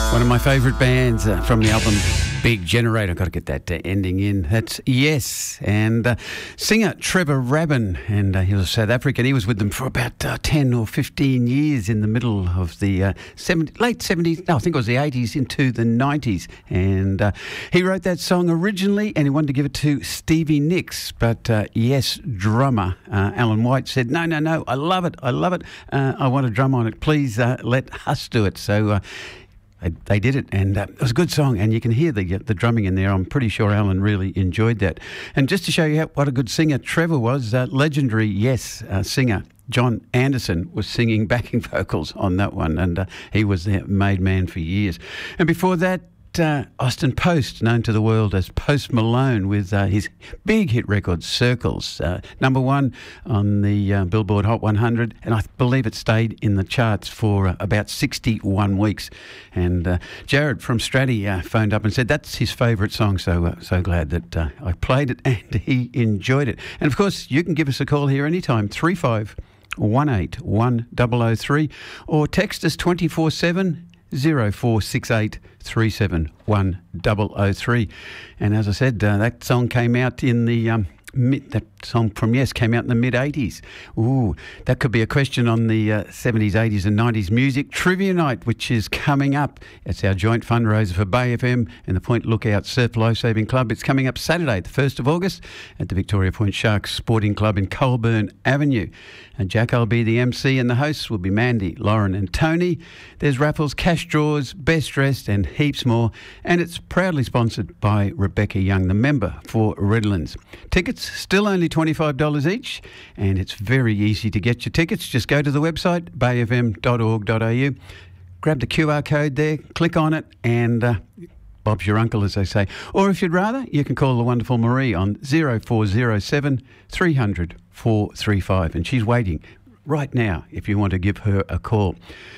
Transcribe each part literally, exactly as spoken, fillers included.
One of my favourite bands uh, from the album Big Generator. I've got to get that uh, ending in. That's Yes. And uh, singer Trevor Rabin, and uh, he was South African. He was with them for about uh, ten or fifteen years in the middle of the uh, seventy, late seventies, no, I think it was the eighties into the nineties. And uh, he wrote that song originally and he wanted to give it to Stevie Nicks. But uh, Yes drummer uh, Alan White said, no, no, no, I love it. I love it. Uh, I want to drum on it. Please uh, let us do it. So uh, They, they did it, and uh, it was a good song, and you can hear the the drumming in there. I'm pretty sure Alan really enjoyed that. And just to show you how, what a good singer Trevor was, uh, legendary Yes uh, singer John Anderson was singing backing vocals on that one, and uh, he was the made man for years. And before that, Uh, Austin Post, known to the world as Post Malone, with uh, his big hit record Circles, uh, number one on the uh, Billboard Hot one hundred, and I believe it stayed in the charts for uh, about sixty-one weeks. And uh, Jared from Stratty uh, phoned up and said that's his favourite song, so uh, so glad that uh, I played it and he enjoyed it. And of course, you can give us a call here anytime, three five one eight one zero zero three, or text us twenty-four seven zero four six eight three seven one zero zero three. And as I said, uh, that song came out in the um, mid, that song from Yes came out in the mid eighties. Ooh, that could be a question on the uh, seventies, eighties and nineties music trivia night, which is coming up. It's our joint fundraiser for Bay F M and the Point Lookout Surf Lifesaving Club. It's coming up Saturday, the first of August, at the Victoria Point Sharks Sporting Club in Colburn Avenue. And Jack will be the M C, and the hosts will be Mandy, Lauren and Tony. There's raffles, cash draws, best dressed and heaps more. And it's proudly sponsored by Rebecca Young, the member for Redlands. Tickets still only twenty-five dollars each, and it's very easy to get your tickets. Just go to the website, bay f m dot org dot a u, grab the Q R code there, click on it, and uh, Bob's your uncle, as they say. Or if you'd rather, you can call the wonderful Marie on zero four zero seven three hundred four three five, and she's waiting right now if you want to give her a call.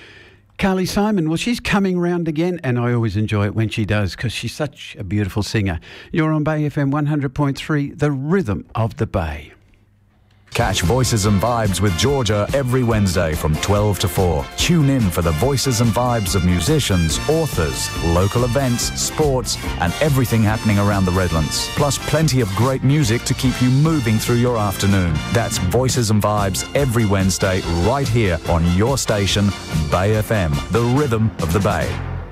Carly Simon, well, she's coming round again, and I always enjoy it when she does because she's such a beautiful singer. You're on Bay F M one hundred point three, the rhythm of the Bay. Catch Voices and Vibes with Georgia every Wednesday from twelve to four. Tune in for the voices and vibes of musicians, authors, local events, sports, and everything happening around the Redlands. Plus plenty of great music to keep you moving through your afternoon. That's Voices and Vibes every Wednesday right here on your station, Bay F M, the rhythm of the Bay.